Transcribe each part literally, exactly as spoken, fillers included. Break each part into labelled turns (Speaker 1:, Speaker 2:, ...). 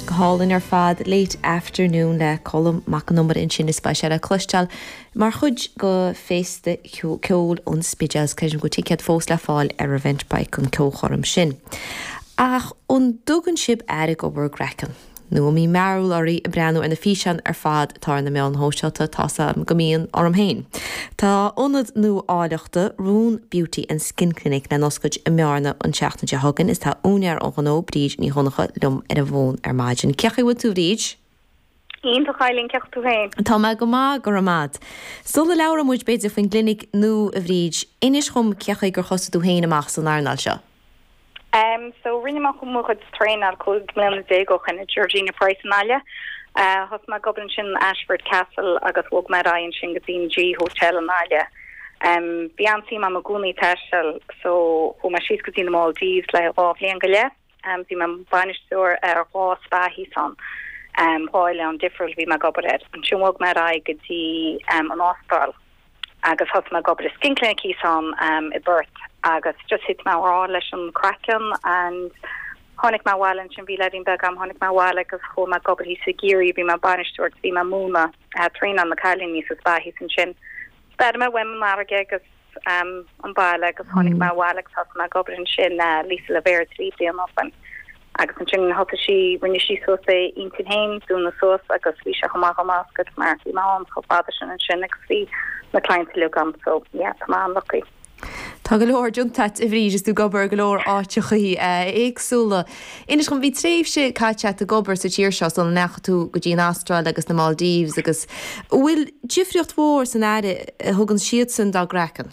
Speaker 1: Hálinn ar fad late afternoon le colm mac an number in sin is spéisial a clustal mar chud go féiste ceol ón spideas ceisn go tícead fós le fáil ar a bhaint baic an ceol chorm sin. Ach ón dugan sib airg obair grechan. Nu mí marúil orí a breanú ar na físean ar fad tar na meán hóseilta tása go mííon orm héin. Tá onad nó áileachta Rún Beauty and Skin Clinic na noscaid i mearna an teachna de hagan is tá únear an ghanó bríd ní honacha lum ar a bhón ar maidin. Cechaí tú bríd?
Speaker 2: Íon chailín ceach tú féin.
Speaker 1: Tá me go má go ramad. Sola leabhar muid beidir faoin glinic nó a bhríd, inis chum cechaí gur chosa tú héin amach san airnal seo.
Speaker 2: Um, so rinne ma chum mochad train al cwg mlyn dego chan Georgina Price yn alia. Uh, Hos ma goblin sin Ashford Castle agos wog ma rai yn sin gyda'n G Hotel yn alia. Um, Bian si ma magwni tersel, so ho ma sydd gyda'n Maldives le rafli yn galia. Um, si ma banistor ar rha spa hison. Um, hoel an different vi ma gobred. Yn sin wog ma rai gyda um, an ospal. Agus hos ma gobred skin clinic hison um, i birth. Agus just hit ma rá leis an crackan and honnig ma wallen sin vi ledin begam honnig ma wall agus ho ma gobel hi sigiri vi ma banistort vi ma muna uh, train an the Calin mis ba hi sin sin bad ma wem marge agus um an ball agus honnig ma wall has ma gobel sin uh, Lisa Laver sleepy an often agus an sin hot she when she so say intin hain do na sauce agus vi se ma ma good mar ma on ko father and sin next my client to look am so yeah ma lucky.
Speaker 1: Tá go leor juntat i bhríd is tú gobar go leor áitechaí éagsúla. Inis chun bhí tréimhse caite a gobar sa tíir seo san necha tú go dtí Astráil agus na Maldives agus bhfuil difriocht mhór san aire thugann siad san dá grechan?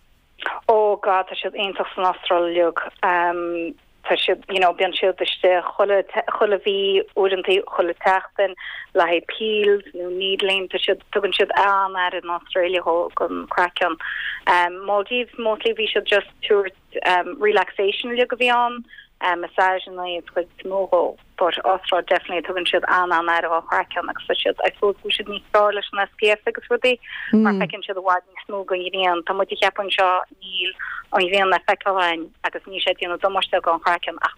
Speaker 2: Oh God, tá siad aontas san Astráil leog. Um, tá siad, you know, bíonn siad iste chuile bhí uaireantaí chuile teachtain le haid peels nó needling, tá siad tugann siad an ar in Australia ho gon crackan. Um, Maldives mostly we should just tour um, relaxation look of on um, massage and it's quite small but Austria definitely took and should an an out of crack on so should I suppose we should need starlish and S P F figures would be or I can should the wide small going in tam what you happen shot Neil on you on the effect line I guess you should you know so much to go crack